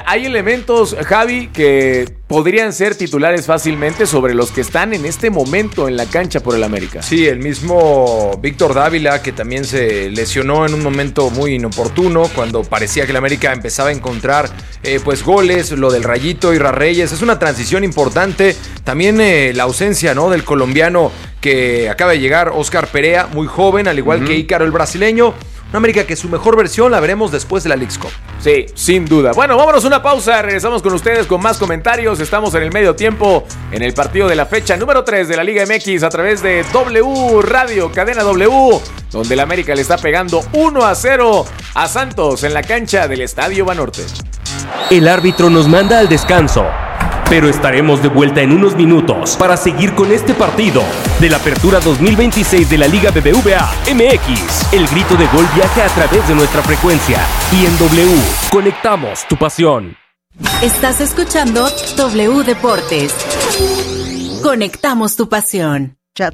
hay elementos, Javi, que podrían ser titulares fácilmente sobre los que están en este momento en la cancha por el América. Sí, el mismo Víctor Dávila, que también se lesionó en un momento muy inoportuno, cuando parecía que el América empezaba a encontrar pues goles, lo del Rayito, Irra Reyes, es una transición importante. También la ausencia, ¿no?, del colombiano que acaba de llegar, Oscar Perea, muy joven, al igual que Ícaro, el brasileño. Una América que su mejor versión la veremos después de la Leagues Cup. Sí, sin duda. Bueno, vámonos a una pausa. Regresamos con ustedes con más comentarios. Estamos en el medio tiempo en el partido de la fecha número 3 de la Liga MX a través de W Radio, cadena W, donde el América le está pegando 1-0 a Santos en la cancha del Estadio Banorte. El árbitro nos manda al descanso, pero estaremos de vuelta en unos minutos para seguir con este partido de la Apertura 2026 de la Liga BBVA MX. El grito de gol viaja a través de nuestra frecuencia y en W conectamos tu pasión. Estás escuchando W Deportes. Conectamos tu pasión.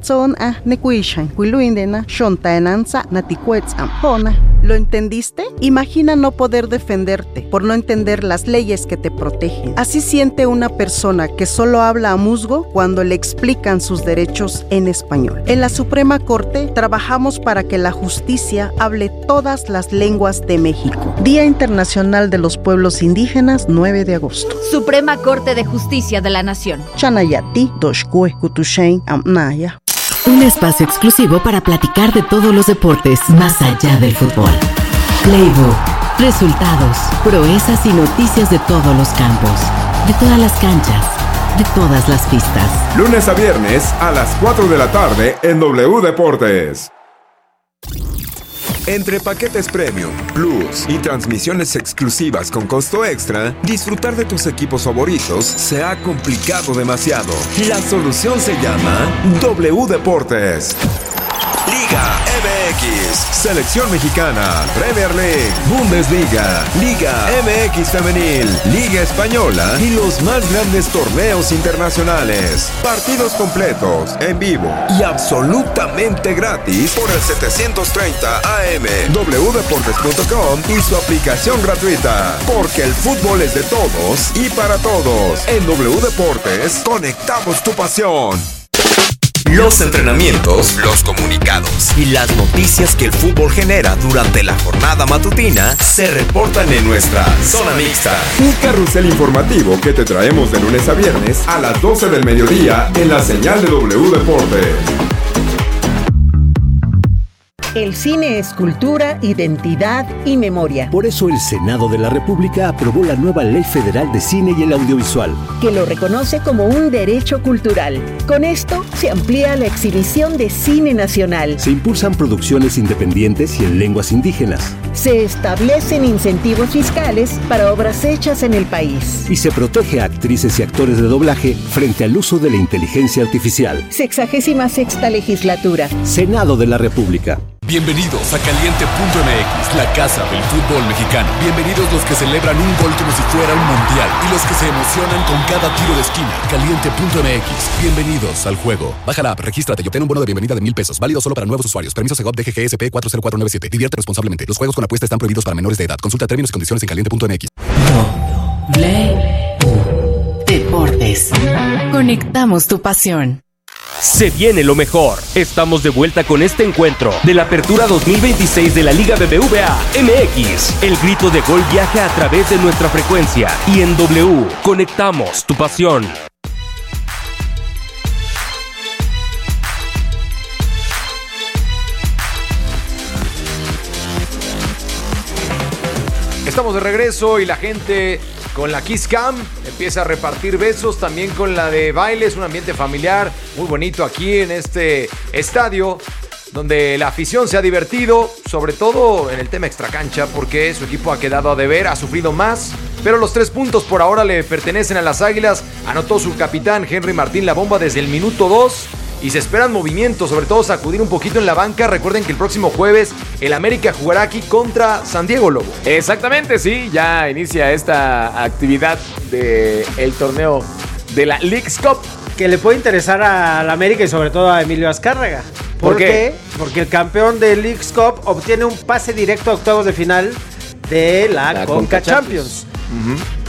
¿Lo entendiste? Imagina no poder defenderte por no entender las leyes que te protegen. Así siente una persona que solo habla a musgo cuando le explican sus derechos en español. En la Suprema Corte trabajamos para que la justicia hable todas las lenguas de México. Día Internacional de los Pueblos Indígenas, 9 de agosto. Suprema Corte de Justicia de la Nación. Chanayati, Doshkue, Kutushain, Amnaya. Un espacio exclusivo para platicar de todos los deportes más allá del fútbol. Playbook, resultados, proezas y noticias de todos los campos, de todas las canchas, de todas las pistas. Lunes a viernes a las 4 de la tarde en W Deportes. Entre paquetes Premium, Plus y transmisiones exclusivas con costo extra, disfrutar de tus equipos favoritos se ha complicado demasiado. La solución se llama W Deportes. Liga MX, Selección Mexicana, Premier League, Bundesliga, Liga MX Femenil, Liga Española y los más grandes torneos internacionales. Partidos completos, en vivo y absolutamente gratis por el 730 AM, wdeportes.com y su aplicación gratuita. Porque el fútbol es de todos y para todos. En W Deportes, conectamos tu pasión. Los entrenamientos, los comunicados y las noticias que el fútbol genera durante la jornada matutina se reportan en nuestra Zona Mixta. Un carrusel informativo que te traemos de lunes a viernes a las 12 del mediodía en la señal de W Deportes. El cine es cultura, identidad y memoria. Por eso el Senado de la República aprobó la nueva Ley Federal de Cine y el Audiovisual, que lo reconoce como un derecho cultural. Con esto se amplía la exhibición de cine nacional. Se impulsan producciones independientes y en lenguas indígenas. Se establecen incentivos fiscales para obras hechas en el país. Y se protege a actrices y actores de doblaje frente al uso de la inteligencia artificial. 66ª legislatura. Senado de la República. Bienvenidos a Caliente.mx, la casa del fútbol mexicano. Bienvenidos los que celebran un gol como si fuera un mundial y los que se emocionan con cada tiro de esquina. Caliente.mx, bienvenidos al juego. Baja la app, regístrate y obtén un bono de bienvenida de $1,000. Válido solo para nuevos usuarios. Permiso Segov DGGSP 40497. Divierte responsablemente. Los juegos con apuesta están prohibidos para menores de edad. Consulta términos y condiciones en Caliente.mx. Deportes. Conectamos tu pasión. Se viene lo mejor. Estamos de vuelta con este encuentro de la Apertura 2026 de la Liga BBVA MX. El grito de gol viaja a través de nuestra frecuencia y en W conectamos tu pasión. Estamos de regreso y la gente con la Kiss Cam empieza a repartir besos, también con la de baile. Es un ambiente familiar muy bonito aquí en este estadio, donde la afición se ha divertido, sobre todo en el tema extracancha, porque su equipo ha quedado a deber, ha sufrido más, pero los 3 puntos por ahora le pertenecen a las Águilas. Anotó su capitán Henry Martín la bomba desde el minuto 2. Y se esperan movimientos, sobre todo sacudir un poquito en la banca. Recuerden que el próximo jueves el América jugará aquí contra San Diego, Lobo. Exactamente, sí, ya inicia esta actividad del torneo de la Leagues Cup. Que le puede interesar al América y sobre todo a Emilio Azcárraga. ¿Por qué? Porque el campeón de Leagues Cup obtiene un pase directo a octavos de final de la Conca Champions.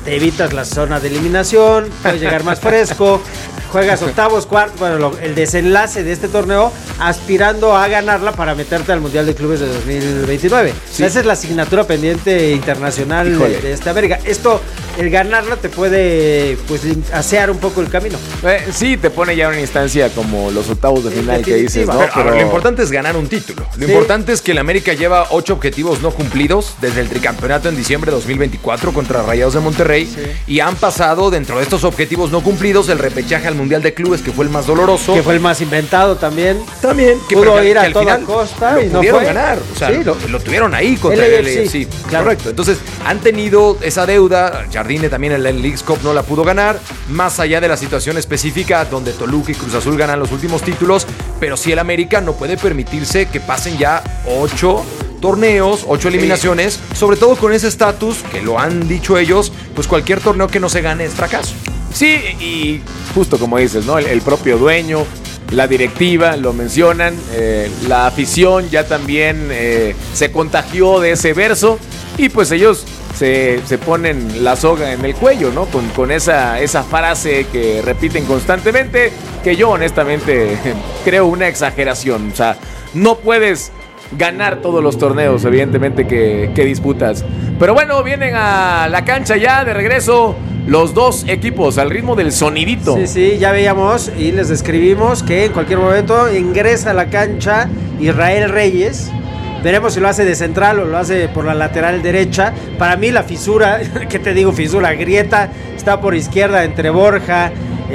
te evitas la zona de eliminación, puedes llegar más fresco, juegas octavos, cuartos, bueno, el desenlace de este torneo aspirando a ganarla para meterte al Mundial de Clubes de 2029. Sí. Esa es la asignatura pendiente internacional de esta América. Esto, el ganarla te puede pues asear un poco el camino. Sí, te pone ya en una instancia como los octavos de final que dices, ¿no? Pero lo importante es ganar un título. Lo importante es que el América lleva 8 objetivos no cumplidos desde el tricampeonato en diciembre de 2024 contra Rayados de Monterrey y han pasado dentro de estos objetivos no cumplidos el repechaje al Mundial de Clubes, que fue el más doloroso. Que fue el más inventado también. Que pudo ir a toda costa y no pudieron fue. ganar. O sea, lo tuvieron ahí contra el el sí, claro. Correcto. Entonces, han tenido esa deuda. Jardine también en la Leagues Cup no la pudo ganar. Más allá de la situación específica donde Toluca y Cruz Azul ganan los últimos títulos. Pero sí el América no puede permitirse que pasen ya 8 torneos, 8 eliminaciones, sobre todo con ese estatus, que lo han dicho ellos, pues cualquier torneo que no se gane es fracaso. Sí, y justo como dices, ¿no? El propio dueño, la directiva, lo mencionan, la afición ya también se contagió de ese verso y pues ellos se ponen la soga en el cuello, ¿no? Con esa frase que repiten constantemente, que yo honestamente creo una exageración. O sea, no puedes ganar todos los torneos, evidentemente, que disputas. Pero bueno, vienen a la cancha ya de regreso los dos equipos al ritmo del sonidito. Sí, ya veíamos y les describimos que en cualquier momento ingresa a la cancha Israel Reyes. Veremos si lo hace de central o lo hace por la lateral derecha. Para mí la fisura, ¿qué te digo? Fisura, grieta, está por izquierda entre Borja,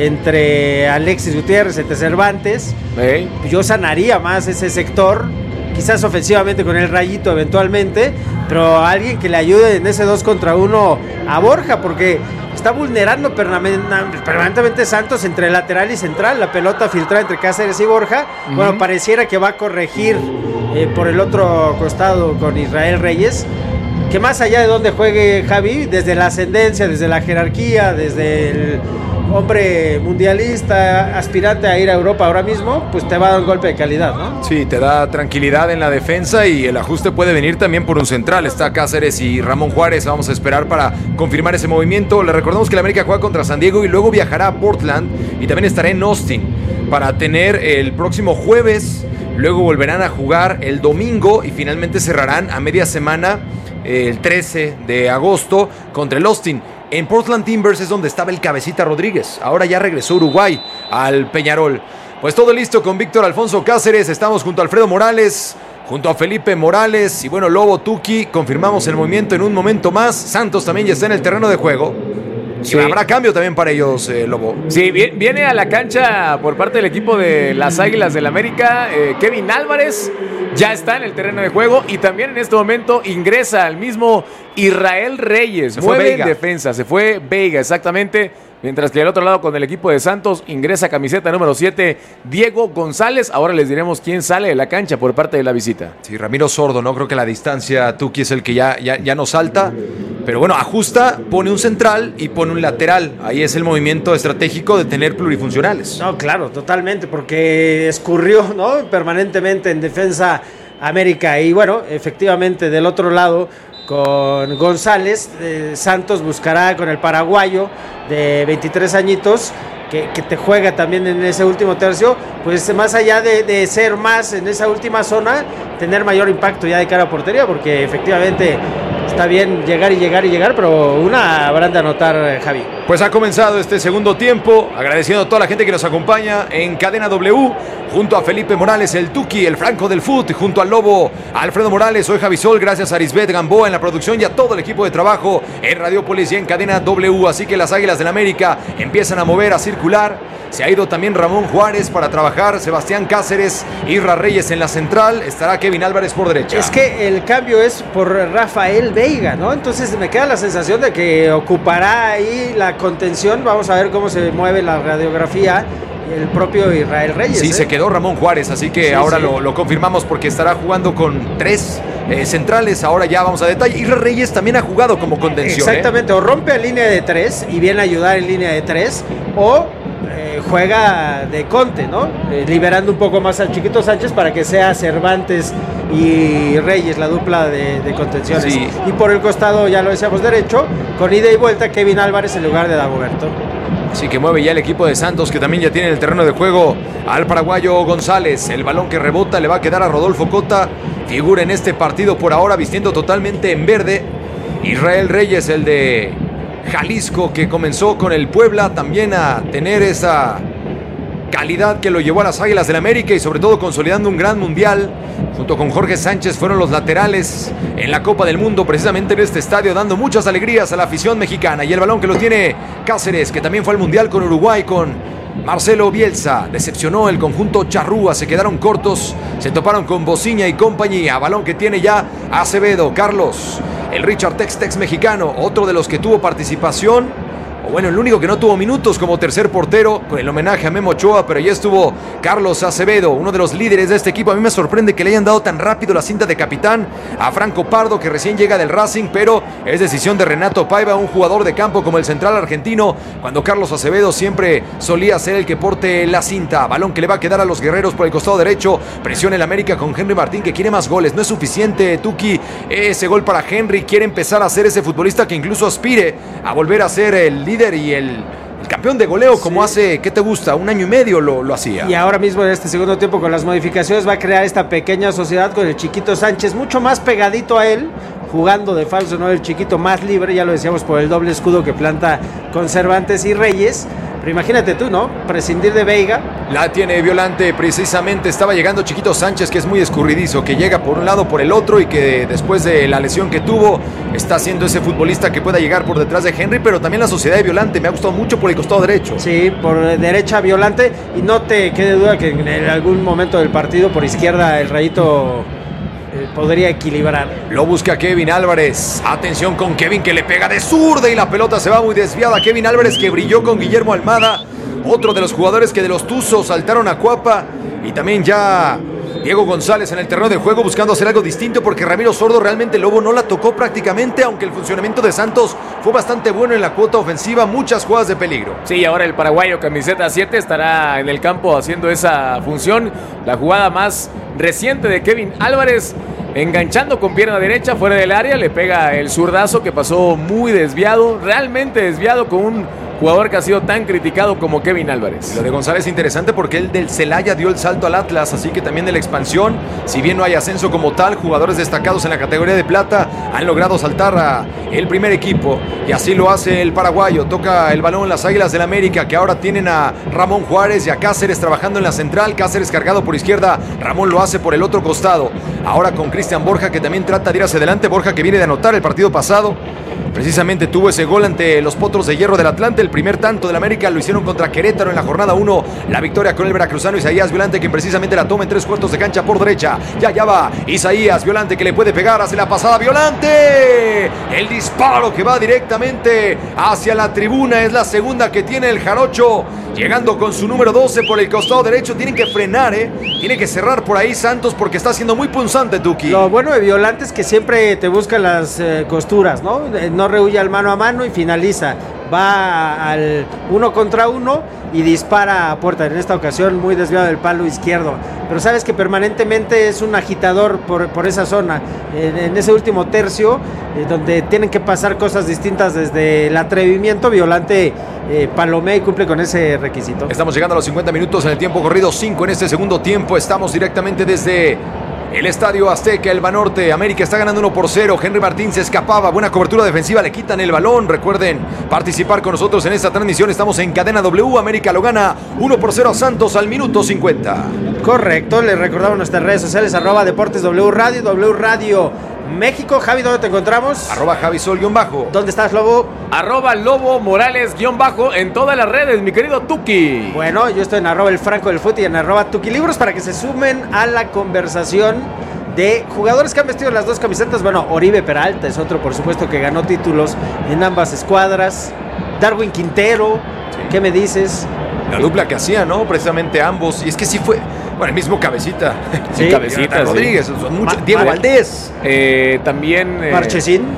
entre Alexis Gutiérrez, entre Cervantes. Yo sanaría más ese sector, quizás ofensivamente con el Rayito eventualmente, pero alguien que le ayude en ese 2 contra 1 a Borja, porque está vulnerando permanentemente Santos entre lateral y central. La pelota filtrada entre Cáceres y Borja. Bueno, pareciera que va a corregir por el otro costado con Israel Reyes, que más allá de donde juegue Javi, desde la ascendencia, desde la jerarquía, desde el hombre mundialista, aspirante a ir a Europa ahora mismo, pues te va a dar un golpe de calidad, ¿no? Sí, te da tranquilidad en la defensa y el ajuste puede venir también por un central. Está Cáceres y Ramón Juárez. Vamos a esperar para confirmar ese movimiento. Le recordamos que la América juega contra San Diego y luego viajará a Portland y también estará en Austin para tener el próximo jueves. Luego volverán a jugar el domingo y finalmente cerrarán a media semana el 13 de agosto contra el Austin. En Portland Timbers es donde estaba el Cabecita Rodríguez. Ahora ya regresó Uruguay al Peñarol. Pues todo listo con Víctor Alfonso Cáceres. Estamos junto a Alfredo Morales, junto a Felipe Morales y bueno, Lobo Tuki. Confirmamos el movimiento en un momento más. Santos también ya está en el terreno de juego. Sí. Y habrá cambio también para ellos, Lobo. Sí, viene a la cancha por parte del equipo de las Águilas del América. Kevin Álvarez ya está en el terreno de juego y también en este momento ingresa al mismo Israel Reyes. Se fue Veiga. Defensa, se fue Veiga, exactamente. Mientras que al otro lado con el equipo de Santos ingresa camiseta número 7 Diego González. Ahora les diremos quién sale de la cancha por parte de la visita. Sí, Ramiro Sordo, ¿no? Creo que la distancia Tuki es el que ya no salta. Pero bueno, ajusta, pone un central y pone un lateral. Ahí es el movimiento estratégico de tener plurifuncionales. No, claro, totalmente, porque escurrió, ¿no? Permanentemente en defensa América. Y bueno, efectivamente del otro lado con González, Santos buscará con el paraguayo de 23 añitos que te juega también en ese último tercio, pues más allá de ser más en esa última zona, tener mayor impacto ya de cara a portería, porque efectivamente está bien llegar, pero una habrán de anotar, Javi. Pues ha comenzado este segundo tiempo, agradeciendo a toda la gente que nos acompaña en Cadena W, junto a Felipe Morales, el Tuki, el Franco del Fut, junto al Lobo, Alfredo Morales, soy Javi Sol, gracias a Arisbet Gamboa en la producción y a todo el equipo de trabajo en Radiopolis y en Cadena W, así que las Águilas del América empiezan a mover, a circular. Se ha ido también Ramón Juárez para trabajar, Sebastián Cáceres, Irra Reyes en la central, estará Kevin Álvarez por derecha. Es que el cambio es por Rafael Veiga, ¿no? Entonces me queda la sensación de que ocupará ahí la contención. Vamos a ver cómo se mueve la radiografía el propio Israel Reyes. Sí, se quedó Ramón Juárez, así que ahora lo confirmamos porque estará jugando con 3 centrales. Ahora ya vamos a detalle. Israel Reyes también ha jugado como contención. Exactamente, o rompe a línea de 3 y viene a ayudar en línea de 3, o juega de Conte, ¿no? Liberando un poco más al Chiquito Sánchez para que sea Cervantes y Reyes la dupla de contenciones. Sí. Y por el costado, ya lo decíamos, derecho, con ida y vuelta, Kevin Álvarez en lugar de Dagoberto. Así que mueve ya el equipo de Santos, que también ya tiene el terreno de juego al paraguayo González. El balón que rebota le va a quedar a Rodolfo Cota. Figura en este partido por ahora vistiendo totalmente en verde. Israel Reyes, el de Jalisco, que comenzó con el Puebla también a tener esa calidad que lo llevó a las Águilas del América y sobre todo consolidando un gran mundial. Junto con Jorge Sánchez fueron los laterales en la Copa del Mundo, precisamente en este estadio, dando muchas alegrías a la afición mexicana. Y el balón que lo tiene Cáceres, que también fue al mundial con Uruguay, con Marcelo Bielsa. Decepcionó el conjunto charrúa, se quedaron cortos, se toparon con Bociña y compañía. Balón que tiene ya Acevedo, Carlos, el Richard Tex-Tex mexicano, otro de los que tuvo participación. O bueno, el único que no tuvo minutos como tercer portero, con el homenaje a Memo Ochoa, pero ya estuvo Carlos Acevedo, uno de los líderes de este equipo. A mí me sorprende que le hayan dado tan rápido la cinta de capitán a Franco Pardo, que recién llega del Racing, pero es decisión de Renato Paiva, un jugador de campo como el central argentino, cuando Carlos Acevedo siempre solía ser el que porte la cinta. Balón que le va a quedar a los guerreros por el costado derecho. Presiona el América con Henry Martín, que quiere más goles. No es suficiente, Tuki, ese gol para Henry. Quiere empezar a ser ese futbolista que incluso aspire a volver a ser el líder y el campeón de goleo, como hace, ¿qué te gusta? Un año y medio lo hacía. Y ahora mismo en este segundo tiempo, con las modificaciones, va a crear esta pequeña sociedad con el Chiquito Sánchez, mucho más pegadito a él, jugando de falso, ¿no? El Chiquito más libre, ya lo decíamos, por el doble escudo que planta con Cervantes y Reyes. Pero imagínate tú, ¿no? Prescindir de Veiga. La tiene Violante, precisamente estaba llegando Chiquito Sánchez, que es muy escurridizo, que llega por un lado, por el otro, y que después de la lesión que tuvo, está siendo ese futbolista que pueda llegar por detrás de Henry, pero también la sociedad de Violante me ha gustado mucho por el costado derecho. Sí, por derecha Violante, y no te quede duda que en algún momento del partido por izquierda el Rayito podría equilibrar. Lo busca Kevin Álvarez. Atención con Kevin, que le pega de zurda y la pelota se va muy desviada. Kevin Álvarez, que brilló con Guillermo Almada, otro de los jugadores que de los Tuzos saltaron a Cuapa. Y también ya Diego González en el terreno de juego buscando hacer algo distinto, porque Ramiro Sordo realmente Lobo no la tocó prácticamente, aunque el funcionamiento de Santos fue bastante bueno en la cuota ofensiva, muchas jugadas de peligro. Sí, ahora el paraguayo camiseta 7 estará en el campo haciendo esa función. La jugada más reciente de Kevin Álvarez, enganchando con pierna derecha fuera del área, le pega el zurdazo que pasó muy desviado, realmente desviado, con un jugador que ha sido tan criticado como Kevin Álvarez. Lo de González es interesante porque él del Celaya dio el salto al Atlas, así que también de la expansión, si bien no hay ascenso como tal, jugadores destacados en la categoría de plata han logrado saltar a el primer equipo, y así lo hace el paraguayo. Toca el balón las Águilas del América, que ahora tienen a Ramón Juárez y a Cáceres trabajando en la central. Cáceres cargado por izquierda, Ramón lo hace por el otro costado, ahora con Cristian Borja, que también trata de ir hacia adelante. Borja, que viene de anotar el partido pasado, precisamente tuvo ese gol ante los Potros de Hierro del Atlante. El primer tanto del América lo hicieron contra Querétaro en la jornada 1. La victoria con el veracruzano Isaías Violante, que precisamente la toma en 3/4 de cancha por derecha. Ya va Isaías Violante, que le puede pegar, hace la pasada Violante. El disparo que va directamente hacia la tribuna, es la segunda que tiene el jarocho, llegando con su número 12 por el costado derecho. Tienen que frenar, tiene que cerrar por ahí Santos, porque está siendo muy punzante, Tuki. Lo bueno de Violante es que siempre te busca las costuras, ¿no? No rehuye al mano a mano y finaliza. Va al 1 contra 1 y dispara a puerta. En esta ocasión muy desviado del palo izquierdo. Pero sabes que permanentemente es un agitador por esa zona. En ese último tercio, donde tienen que pasar cosas distintas desde el atrevimiento, Violante palomea y cumple con ese requisito. Estamos llegando a los 50 minutos en el tiempo corrido, 5 en este segundo tiempo. Estamos directamente desde el Estadio Azteca, el Banorte. América está ganando 1-0. Henry Martín se escapaba. Buena cobertura defensiva. Le quitan el balón. Recuerden participar con nosotros en esta transmisión. Estamos en Cadena W. América lo gana 1-0 a Santos al minuto 50. Correcto. Les recordamos nuestras redes sociales. @Deportes W Radio, W Radio México. Javi, ¿dónde te encontramos? @JaviSol_. ¿Dónde estás, Lobo? @Lobo Morales_ en todas las redes, mi querido Tuki. Bueno, yo estoy en @El Franco del Fut y en @TukiLibros, para que se sumen a la conversación de jugadores que han vestido las dos camisetas. Bueno, Oribe Peralta es otro, por supuesto, que ganó títulos en ambas escuadras. Darwin Quintero, sí. ¿Qué me dices? La dupla que hacían, ¿no? Precisamente ambos. Y es que sí fue, bueno, el mismo Cabecita. Sí, Cabecita. Rodríguez, son muchos. Diego Valdés. También. Marchesín.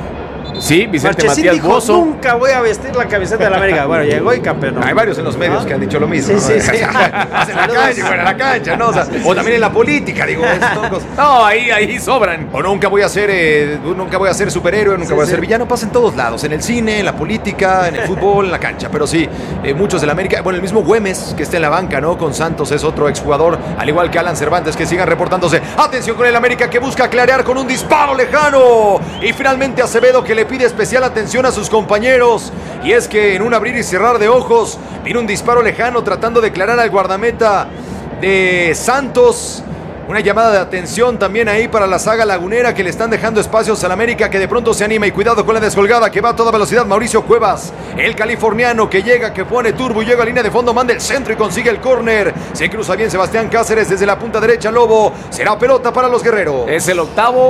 Sí, Vicente Marchesín Matías dijo, Bozo. nunca voy a vestir la camiseta de la América. Bueno, llegó y campeón. Hay varios en los medios que han dicho lo mismo. Sí, ¿no? sí, sí. Hacen la cancha, fuera de la cancha, ¿no? O también en la política, digo. No, ahí sobran. O nunca voy a ser superhéroe, nunca voy a ser villano. Pasa en todos lados, en el cine, en la política, en el fútbol, en la cancha. Pero sí, muchos de la América, bueno, el mismo Güemes que está en la banca, ¿no? Con Santos es otro exjugador, al igual que Alan Cervantes, que sigan reportándose. Atención con el América que busca clarear con un disparo lejano. Y finalmente Acevedo que le pide especial atención a sus compañeros. Y es que en un abrir y cerrar de ojos vino un disparo lejano tratando de aclarar al guardameta de Santos. Una llamada de atención también ahí para la saga lagunera que le están dejando espacios al América que de pronto se anima y cuidado con la descolgada que va a toda velocidad Mauricio Cuevas, el californiano que llega, que pone turbo y llega a línea de fondo, manda el centro y consigue el córner. Se cruza bien Sebastián Cáceres desde la punta derecha, Lobo. Será pelota para los guerreros. Es el octavo